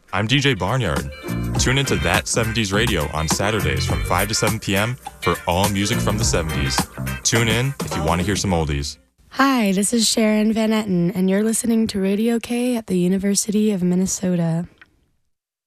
I'm DJ Barnyard. Tune into That 70s Radio on Saturdays from 5 to 7 p.m. for all music from the 70s. Tune in if you want to hear some oldies. Hi, this is Sharon Van Etten, and you're listening to Radio K at the University of Minnesota.